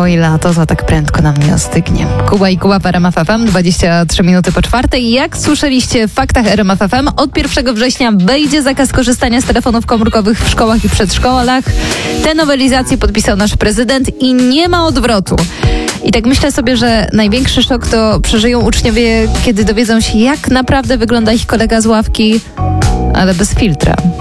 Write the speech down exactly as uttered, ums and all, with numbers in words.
Oj, lato, to tak prędko nam nie ostygnie. Kuba i Kuba w R M F F M, dwadzieścia trzy minuty po czwartej. Jak słyszeliście w faktach R M F F M, od pierwszego września wejdzie zakaz korzystania z telefonów komórkowych w szkołach i przedszkolach. Te nowelizacje podpisał nasz prezydent i nie ma odwrotu. I tak myślę sobie, że największy szok to przeżyją uczniowie, kiedy dowiedzą się, jak naprawdę wygląda ich kolega z ławki, ale bez filtra.